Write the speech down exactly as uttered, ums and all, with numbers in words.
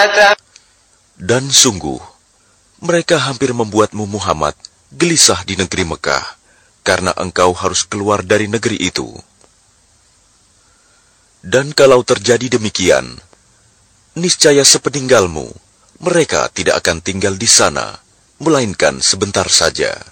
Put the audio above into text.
Dan sungguh, mereka hampir membuatmu Muhammad gelisah di negeri Mekah, karena engkau harus keluar dari negeri itu. Dan kalau terjadi demikian, niscaya sepeninggalmu, mereka tidak akan tinggal di sana, melainkan sebentar saja.